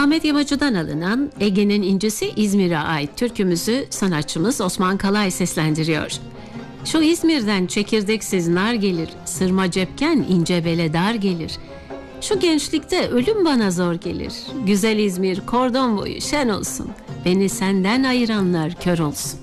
Ahmet Yamacı'dan alınan Ege'nin incisi İzmir'e ait türkümüzü sanatçımız Osman Kalay seslendiriyor. Şu İzmir'den çekirdeksiz nar gelir, sırma cepken ince bele dar gelir. Şu gençlikte ölüm bana zor gelir, güzel İzmir kordon boyu şen olsun, beni senden ayıranlar kör olsun.